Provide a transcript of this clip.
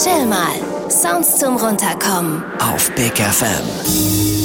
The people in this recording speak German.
Chill mal. Sounds zum Runterkommen. Auf Big FM.